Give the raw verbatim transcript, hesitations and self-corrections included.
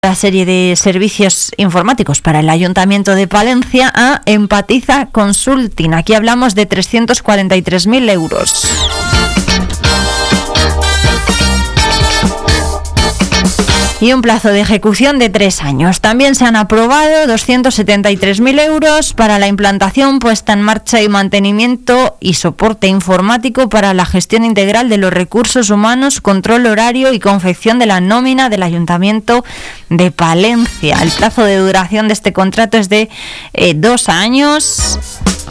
La serie de servicios informáticos para el Ayuntamiento de Palencia a Empatiza Consulting. Aquí hablamos de trescientos cuarenta y tres mil euros. Y un plazo de ejecución de tres años. También se han aprobado doscientos setenta y tres mil euros para la implantación, puesta en marcha y mantenimiento y soporte informático para la gestión integral de los recursos humanos, control horario y confección de la nómina del Ayuntamiento de Palencia. El plazo de duración de este contrato es de eh, dos años.